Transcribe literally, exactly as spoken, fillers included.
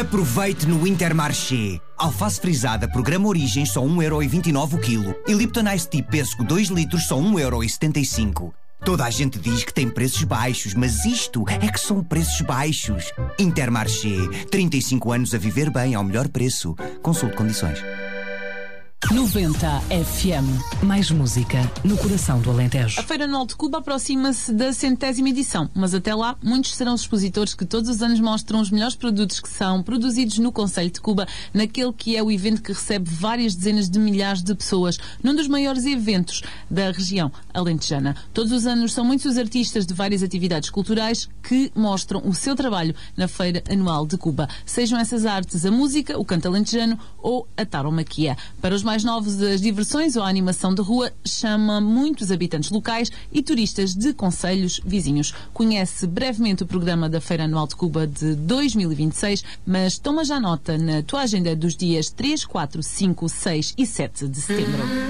Aproveite no Intermarché. Alface frisada, programa Origens, só um euro e vinte e nove o quilo. E Lipton Ice Tea Pêssego dois litros, só um euro e setenta e cinco. Toda a gente diz que tem preços baixos, mas isto é que são preços baixos. Intermarché. trinta e cinco anos a viver bem ao melhor preço. Consulte condições. noventa F M. Mais música no coração do Alentejo. A Feira Anual de Cuba aproxima-se da centésima edição, mas até lá muitos serão os expositores que todos os anos mostram os melhores produtos que são produzidos no Concelho de Cuba, naquele que é o evento que recebe várias dezenas de milhares de pessoas, num dos maiores eventos da região alentejana. Todos os anos são muitos os artistas de várias atividades culturais que mostram o seu trabalho na Feira Anual de Cuba. Sejam essas artes a música, o canto alentejano ou a taromaquia. Para os mais novos, as diversões ou a animação de rua chama muitos habitantes locais e turistas de concelhos vizinhos. Conhece brevemente o programa da Feira Anual de Cuba de dois mil e vinte e seis, mas toma já nota na tua agenda dos dias três, quatro, cinco, seis e sete de setembro.